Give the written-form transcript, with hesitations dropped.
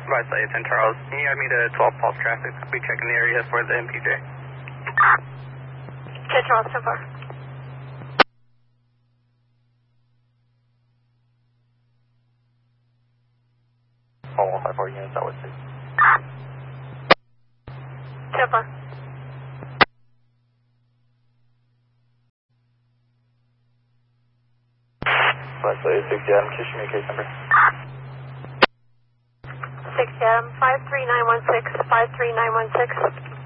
Advise say 10 Charles. Can you add me to 12 Pulse Traffic? I'll be checking the area for the MPJ. 10 Charles, so far. All 154 units, that was 6. So far. Advise say 60 Adam, can you show me a case number? 60 Adam, 53916, 53916.